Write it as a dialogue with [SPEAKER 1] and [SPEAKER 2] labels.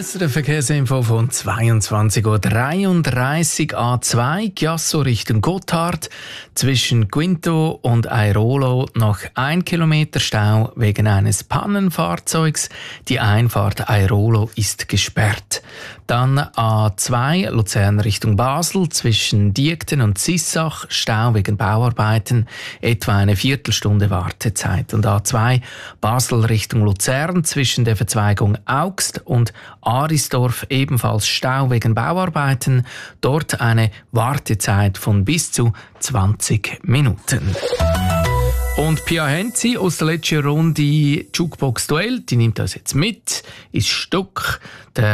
[SPEAKER 1] SRF Verkehrsinfo von 22:33 Uhr A2 Chiasso Richtung Gotthard. Zwischen Quinto und Airolo noch 1 Kilometer Stau wegen eines Pannenfahrzeugs. Die Einfahrt Airolo ist gesperrt. Dann A2 Luzern Richtung Basel zwischen Diekten und Sissach Stau wegen Bauarbeiten, etwa eine Viertelstunde Wartezeit. Und A2 Basel Richtung Luzern zwischen der Verzweigung Augst und Arisdorf ebenfalls Stau wegen Bauarbeiten. Dort eine Wartezeit von bis zu 20 Minuten. Und Pia Henzi aus der letzten Runde Jukebox Duell, die nimmt das jetzt mit ins Stück. Der